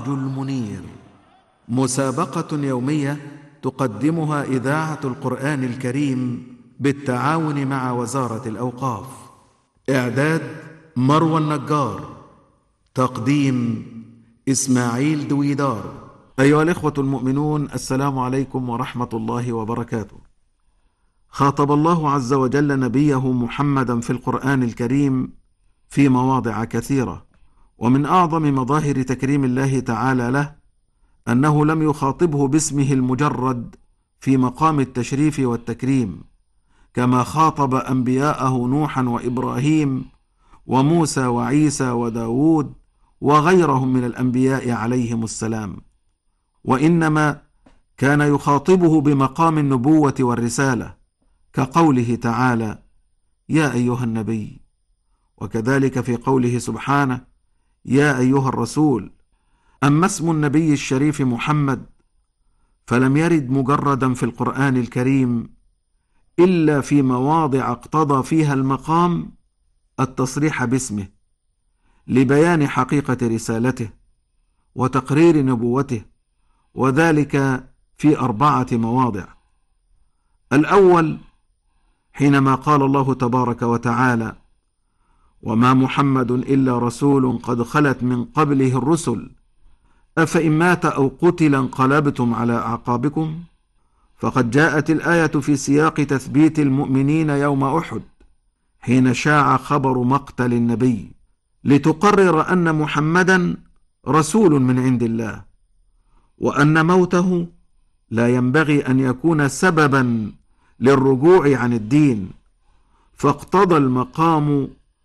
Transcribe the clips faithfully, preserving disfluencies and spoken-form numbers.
المنير، مسابقة يومية تقدمها إذاعة القرآن الكريم بالتعاون مع وزارة الأوقاف. إعداد مروى النجار، تقديم إسماعيل دويدار. أيها الإخوة المؤمنون، السلام عليكم ورحمة الله وبركاته. خاطب الله عز وجل نبيه محمدا في القرآن الكريم في مواضع كثيرة، ومن أعظم مظاهر تكريم الله تعالى له أنه لم يخاطبه باسمه المجرد في مقام التشريف والتكريم، كما خاطب أنبياءه نوحا وإبراهيم وموسى وعيسى وداود وغيرهم من الأنبياء عليهم السلام، وإنما كان يخاطبه بمقام النبوة والرسالة، كقوله تعالى: يا أيها النبي، وكذلك في قوله سبحانه: يا أيها الرسول. أما اسم النبي الشريف محمد فلم يرد مجردا في القرآن الكريم إلا في مواضع اقتضى فيها المقام التصريح باسمه لبيان حقيقة رسالته وتقرير نبوته، وذلك في أربعة مواضع. الأول حينما قال الله تبارك وتعالى: وما محمد إلا رسول قد خلت من قبله الرسل أفإن مات أو قتل انقلبتم على أعقابكم. فقد جاءت الآية في سياق تثبيت المؤمنين يوم أحد حين شاع خبر مقتل النبي، لتقرر أن محمدا رسول من عند الله، وأن موته لا ينبغي أن يكون سببا للرجوع عن الدين، فاقتضى المقام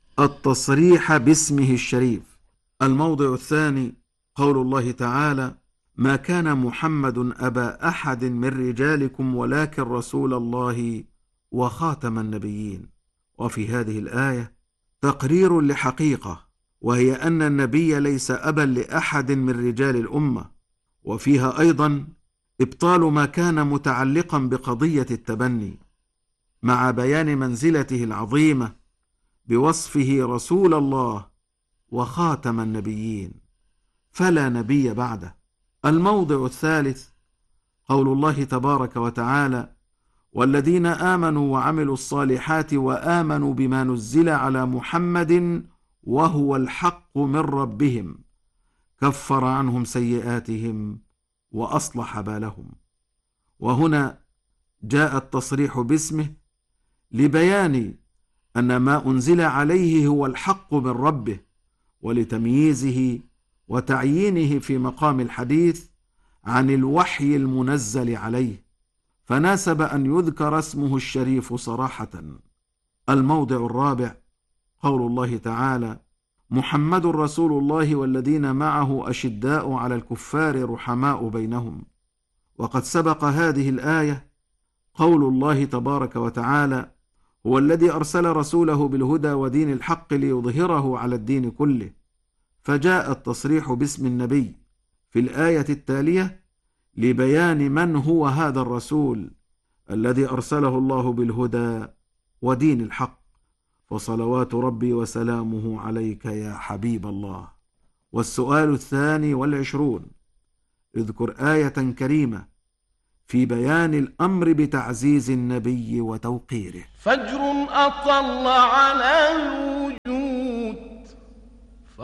التصريح باسمه الشريف. الموضع الثاني قول الله تعالى: ما كان محمد أبا أحد من رجالكم ولكن رسول الله وخاتم النبيين. وفي هذه الآية تقرير لحقيقة، وهي أن النبي ليس أبا لأحد من رجال الأمة، وفيها أيضا إبطال ما كان متعلقا بقضية التبني، مع بيان منزلته العظيمة بوصفه رسول الله وخاتم النبيين، فلا نبي بعده. الموضع الثالث قول الله تبارك وتعالى: والذين آمنوا وعملوا الصالحات وآمنوا بما نزل على محمد وهو الحق من ربهم كفر عنهم سيئاتهم وأصلح بالهم. وهنا جاء التصريح باسمه لبيان أن ما أنزل عليه هو الحق من ربه، ولتمييزه وتعيينه في مقام الحديث عن الوحي المنزل عليه، فناسب أن يذكر اسمه الشريف صراحة. الموضع الرابع قول الله تعالى: محمد رسول الله والذين معه أشداء على الكفار رحماء بينهم. وقد سبق هذه الآية قول الله تبارك وتعالى: هو الذي أرسل رسوله بالهدى ودين الحق ليظهره على الدين كله. فجاء التصريح باسم النبي في الآية التالية لبيان من هو هذا الرسول الذي أرسله الله بالهدى ودين الحق، وصلوات ربي وسلامه عليك يا حبيب الله. والسؤال الثاني والعشرون: اذكر آية كريمة في بيان الأمر بتعزيز النبي وتوقيره. فجر أطل على